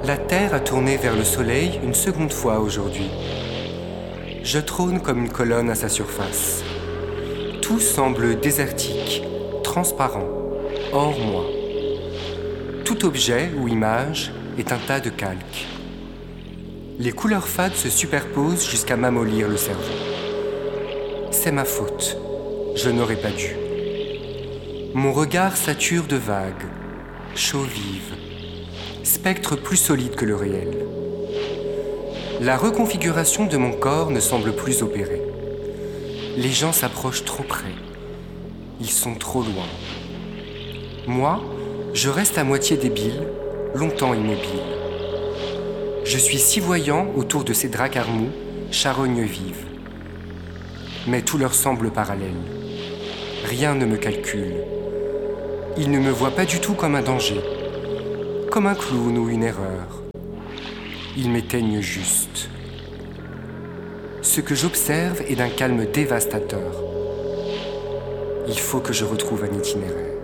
La Terre a tourné vers le Soleil une seconde fois aujourd'hui. Je trône comme une colonne à sa surface. Tout semble désertique, transparent, hors moi. Tout objet ou image est un tas de calques. Les couleurs fades se superposent jusqu'à m'amollir le cerveau. C'est ma faute. Je n'aurais pas dû. Mon regard sature de vagues, chauds vives, spectres plus solides que le réel. La reconfiguration de mon corps ne semble plus opérer. Les gens s'approchent trop près. Ils sont trop loin. Moi, je reste à moitié débile, longtemps immobile. Je suis si voyant autour de ces dracards mous, charognes vives. Mais tout leur semble parallèle. Rien ne me calcule. Ils ne me voient pas du tout comme un danger, comme un clown ou une erreur. Ils m'éteignent juste. Ce que j'observe est d'un calme dévastateur. Il faut que je retrouve un itinéraire.